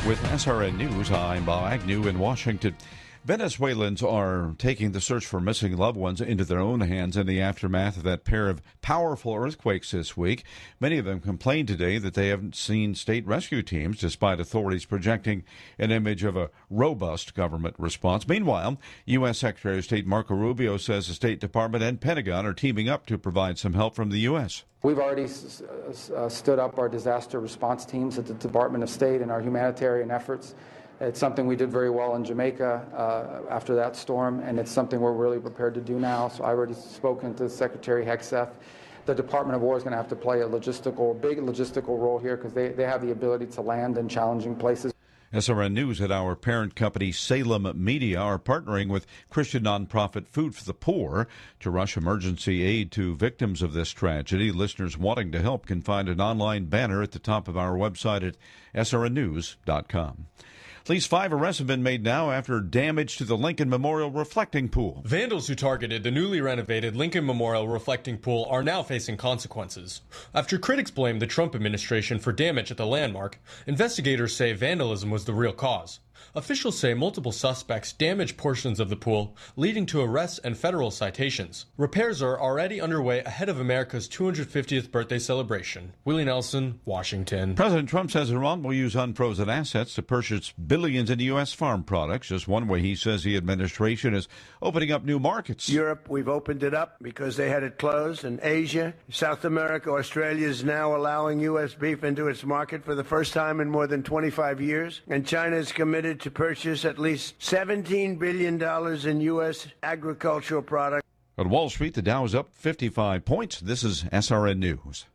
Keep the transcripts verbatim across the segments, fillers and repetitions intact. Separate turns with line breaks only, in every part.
With S R N News, I'm Bob Agnew in Washington. Venezuelans are taking the search for missing loved ones into their own hands in the aftermath of that pair of powerful earthquakes this week. Many of them complained today that they haven't seen state rescue teams, despite authorities projecting an image of a robust government response. Meanwhile, U S. Secretary of State Marco Rubio says the State Department and Pentagon are teaming up to provide some help from the U S.
We've already uh, stood up our disaster response teams at the Department of State and our humanitarian efforts. It's something we did very well in Jamaica uh, after that storm, and it's something we're really prepared to do now. So I already spoken to Secretary Hegseth. The Department of War is going to have to play a logistical, big logistical role here because they, they have the ability to land in challenging places.
S R N News and our parent company Salem Media are partnering with Christian nonprofit Food for the Poor to rush emergency aid to victims of this tragedy. Listeners wanting to help can find an online banner at the top of our website at S R N news dot com. At least five arrests have been made now after damage to the Lincoln Memorial reflecting pool.
Vandals who targeted the newly renovated Lincoln Memorial reflecting pool are now facing consequences. After critics blamed the Trump administration for damage at the landmark, investigators say vandalism was the real cause. Officials say multiple suspects damaged portions of the pool, leading to arrests and federal citations. Repairs are already underway ahead of America's two hundred fiftieth birthday celebration. Willie Nelson, Washington.
President Trump says Iran will use unfrozen assets to purchase billions in U S farm products. Just one way he says the administration is opening up new markets.
Europe, we've opened it up because they had it closed. And Asia, South America, Australia is now allowing U S beef into its market for the first time in more than twenty-five years. And China is committed to purchase at least seventeen billion dollars in U S agricultural products.
On Wall Street, the Dow is up fifty-five points. This is S R N News.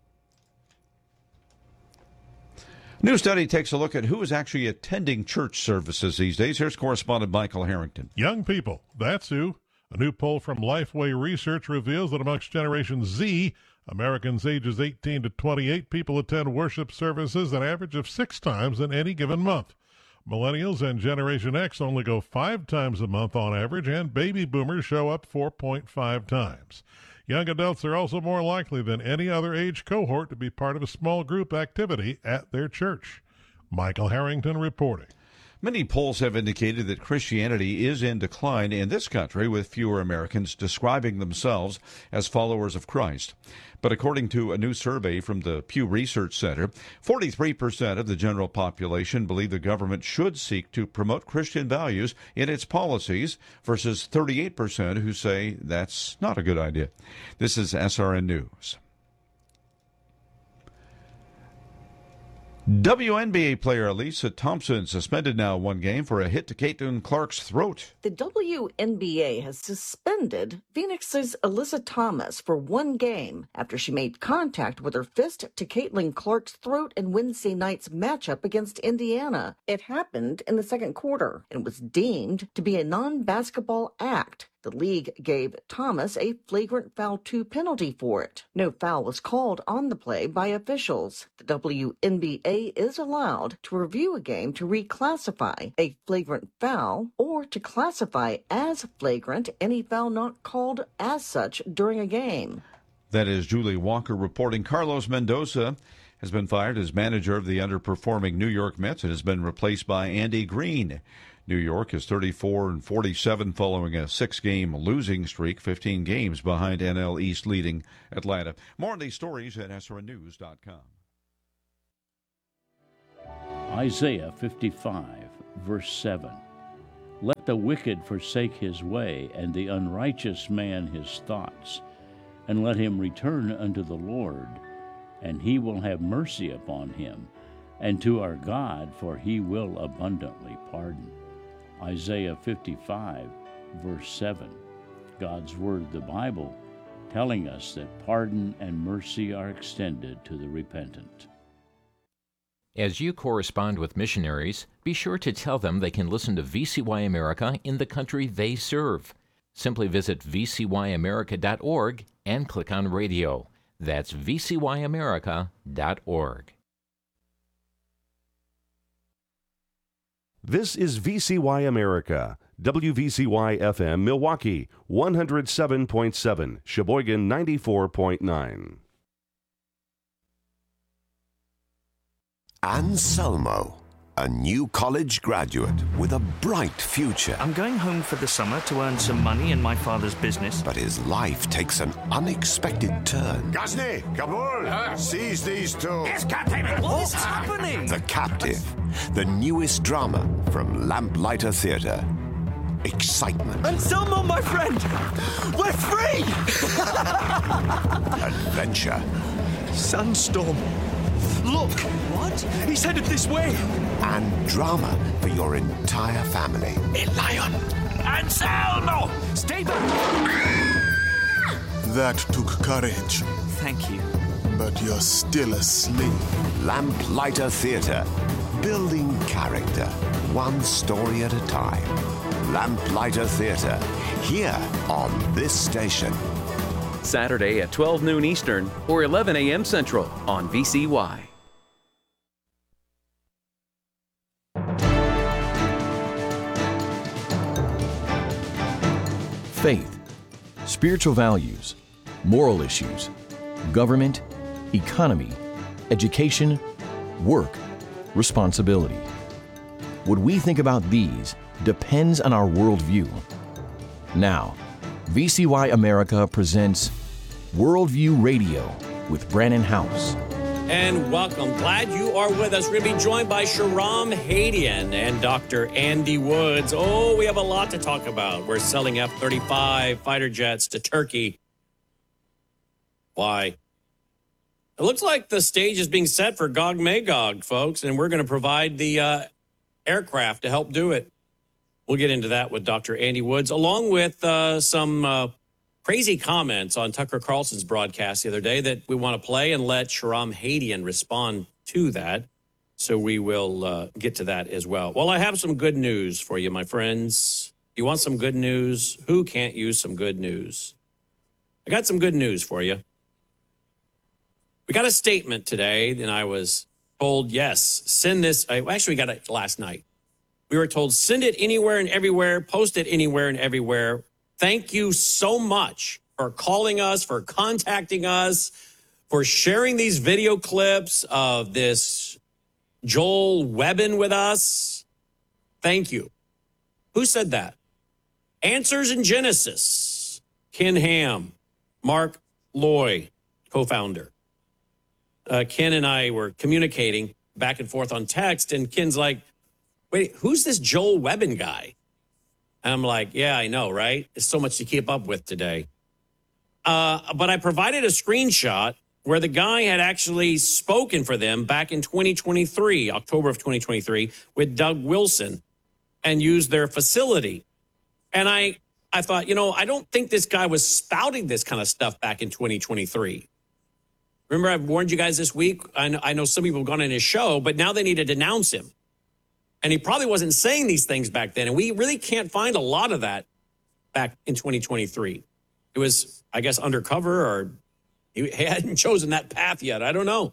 New study takes a look at who is actually attending church services these days. Here's correspondent Michael Harrington.
Young people, that's who. A new poll from Lifeway Research reveals that amongst Generation Z, Americans ages eighteen to twenty-eight, people attend worship services an average of six times in any given month. Millennials and Generation X only go five times a month on average, and baby boomers show up four point five times. Young adults are also more likely than any other age cohort to be part of a small group activity at their church. Michael Harrington reporting.
Many polls have indicated that Christianity is in decline in this country, with fewer Americans describing themselves as followers of Christ. But according to a new survey from the Pew Research Center, forty-three percent of the general population believe the government should seek to promote Christian values in its policies, versus thirty-eight percent who say that's not a good idea. This is S R N News. W N B A player Elisa Thompson suspended now one game for a hit to Caitlin Clark's throat.
The W N B A has suspended Phoenix's Alyssa Thomas for one game after she made contact with her fist to Caitlin Clark's throat in Wednesday night's matchup against Indiana. It happened in the second quarter and was deemed to be a non-basketball act. The league gave Thomas a flagrant foul two penalty for it. No foul was called on the play by officials. The W N B A is allowed to review a game to reclassify a flagrant foul or to classify as flagrant any foul not called as such during a game.
That is Julie Walker reporting. Carlos Mendoza has been fired as manager of the underperforming New York Mets and has been replaced by Andy Green. New York is thirty-four and forty-seven following a six-game losing streak, fifteen games behind N L East leading Atlanta. More on these stories at S R N news dot com.
Isaiah fifty-five, verse seven. Let the wicked forsake his way, and the unrighteous man his thoughts, and let him return unto the Lord, and he will have mercy upon him, and to our God, for he will abundantly pardon. Isaiah fifty-five, verse seven. God's Word, the Bible, telling us that pardon and mercy are extended to the repentant.
As you correspond with missionaries, be sure to tell them they can listen to V C Y America in the country they serve. Simply visit v c y america dot org and click on radio. That's v c y america dot org.
This is V C Y America, W V C Y F M Milwaukee, one oh seven point seven, Sheboygan ninety-four point nine.
Anselmo, a new college graduate with a bright future.
I'm going home for the summer to earn some money in my father's business.
But his life takes an unexpected turn.
Ghazni, Kabul, huh? Seize these two.
Yes, Captain. What's happening?
The Captive, the newest drama from Lamplighter Theatre. Excitement.
Anselmo, my friend! We're free!
Adventure.
Sunstorm. Look! What? He's headed this way!
And drama for your entire family.
A lion! Anselmo! Stay back!
That took courage.
Thank you.
But you're still asleep.
Lamplighter Theatre. Building character. One story at a time. Lamplighter Theatre. Here on this station.
Saturday at twelve noon Eastern or eleven a.m. Central on V C Y.
Faith, spiritual values, moral issues, government, economy, education, work, responsibility. What we think about these depends on our worldview. Now, V C Y America presents Worldview Radio with Brannon House.
And welcome. Glad you are with us. We're going to be joined by Shahram Hadian and Doctor Andy Woods. Oh, we have a lot to talk about. We're selling F thirty-five fighter jets to Turkey. Why? It looks like the stage is being set for Gog Magog, folks, and we're going to provide the uh, aircraft to help do it. We'll get into that with Doctor Andy Woods, along with uh, some uh, crazy comments on Tucker Carlson's broadcast the other day that we want to play and let Shahram Hadian respond to that. So we will uh, get to that as well. Well, I have some good news for you, my friends. You want some good news? Who can't use some good news? I got some good news for you. We got a statement today, and I was told, yes, send this. I, actually, we got it last night. We were told, send it anywhere and everywhere, post it anywhere and everywhere. Thank you so much for calling us, for contacting us, for sharing these video clips of this Joel Webbin with us. Thank you. Who said that? Answers in Genesis. Ken Ham, Mark Loy, co-founder. Uh, Ken and I were communicating back and forth on text, and Ken's like, wait, who's this Joel Webbin guy? And I'm like, yeah, I know, right? It's so much to keep up with today. Uh, but I provided a screenshot where the guy had actually spoken for them back in twenty twenty-three, October of twenty twenty-three, with Doug Wilson and used their facility. And I, I thought, you know, I don't think this guy was spouting this kind of stuff back in twenty twenty-three. Remember, I warned you guys this week. I know, I know some people have gone on his show, but now they need to denounce him. And he probably wasn't saying these things back then. And we really can't find a lot of that back in twenty twenty-three. It was, I guess, undercover, or he hadn't chosen that path yet. I don't know.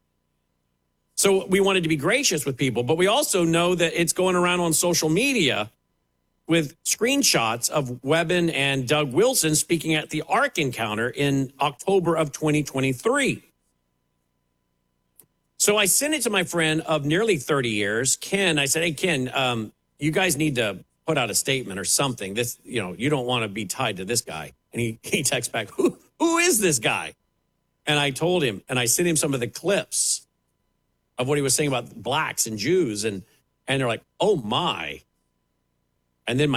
So we wanted to be gracious with people, but we also know that it's going around on social media with screenshots of Webbin and Doug Wilson speaking at the Ark encounter in October of twenty twenty-three. So I sent it to my friend of nearly thirty years, Ken. I said, hey, Ken, um, you guys need to put out a statement or something. This, you know, you don't want to be tied to this guy. And he, he texts back, who, who is this guy? And I told him, and I sent him some of the clips of what he was saying about blacks and Jews. And, and they're like, oh, my. And then my